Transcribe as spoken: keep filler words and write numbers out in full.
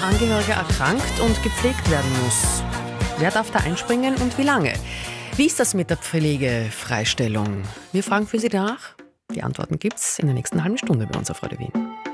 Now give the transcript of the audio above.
Angehöriger erkrankt und gepflegt werden muss. Wer darf da einspringen und wie lange? Wie ist das mit der Pflegefreistellung? Wir fragen für Sie nach. Die Antworten gibt's in der nächsten halben Stunde bei uns auf Radio Wien.